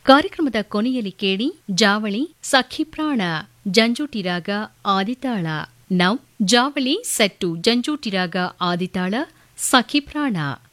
ಕಾರ್ಯಕ್ರಮದ ಕೊನೆಯಲ್ಲಿ ಕೇಳಿ ಜಾವಳಿ ಸಖಿಪ್ರಾಣ ಜಂಜೂಟಿರಾಗ ಆದಿತಾಳ. Now Javali set ಜಂಜೂಟಿರಾಗ ಆದಿತಾಳ ಸಖಿಪ್ರಾಣ.